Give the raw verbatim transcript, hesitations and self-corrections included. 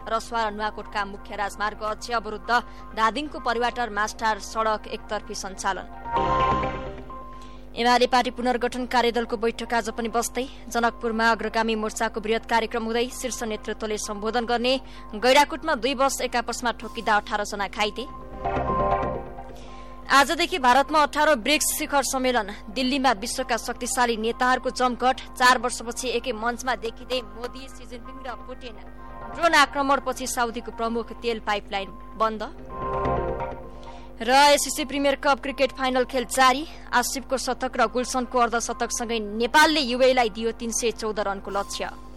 रसुवा र नुवाकोटका मुख्य राजमार्ग अझै अवरुद्ध। धादिङको परिवाटर मास्टार सड़क एकतर्फी सञ्चालन। एमाले पार्टी पुनर्गठन कार्यदलको बैठक आज पनि बस्दै। जनकपुरमा अग्रगामी मोर्चाको वृहत कार्यक्रम हुँदै शीर्ष नेतृत्वले सम्बोधन गर्ने। गैराकोटमा दुई बस एक आपसमा ठोकिँदा अठार जना घाइते। आजदेखि भारतमा अठारौं ब्रिक्स शिखर सम्मेलन। दिल्लीमा विश्वका शक्तिशाली नेताहरूको जमघट। चार वर्षपछि एकै मञ्चमा देखिँदै मोदी, सी जिनपिङ र पुटिन। ड्रोन आक्रमणपछि साउदीको प्रमुख तेल पाइपलाइन बन्द। र SSC premier cup cricket final खेल जारी। आसिफको शतक र गुलसनको अर्धशतकसँगै नेपालले युएईलाई दियो तीन सय चौध रनको लक्ष्य।